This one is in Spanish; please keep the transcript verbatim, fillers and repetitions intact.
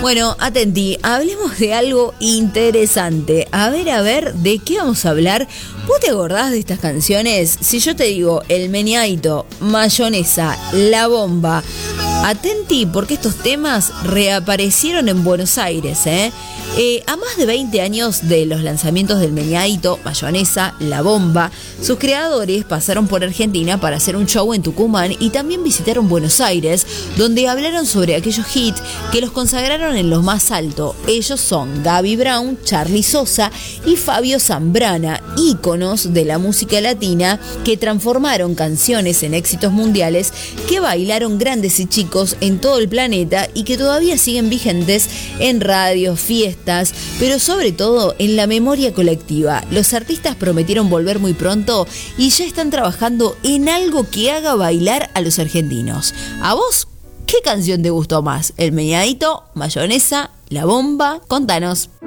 Bueno, atenti, hablemos de algo interesante. A ver, a ver, ¿de qué vamos a hablar? ¿Vos te acordás de estas canciones? Si yo te digo El Meneadito, Mayonesa, La Bomba, atenti porque estos temas reaparecieron en Buenos Aires, ¿eh? Eh, a más de veinte años de los lanzamientos del Meneadito, Mayonesa, La Bomba, sus creadores pasaron por Argentina para hacer un show en Tucumán y también visitaron Buenos Aires, donde hablaron sobre aquellos hits que los consagraron en lo más alto. Ellos son Gaby Brown, Charly Sosa y Fabio Zambrana, íconos de la música latina que transformaron canciones en éxitos mundiales que bailaron grandes y chicos en todo el planeta y que todavía siguen vigentes en radios, fiestas, pero sobre todo en la memoria colectiva. Los artistas prometieron volver muy pronto y ya están trabajando en algo que haga bailar a los argentinos. ¿A vos qué canción te gustó más? ¿El Meneadito, Mayonesa, La Bomba? Contanos.